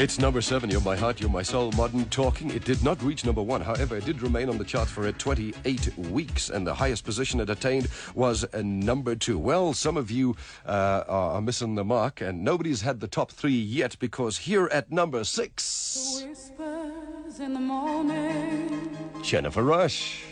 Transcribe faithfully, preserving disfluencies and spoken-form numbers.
It's number seven, You're My Heart, You're My Soul, Modern Talking. It did not reach number one. However, it did remain on the chart for uh, twenty-eight weeks, and the highest position it attained was uh, number two. Well, some of you uh, are, are missing the mark, and nobody's had the top three yet, because here at number six... Whispers in the morning. Jennifer Rush.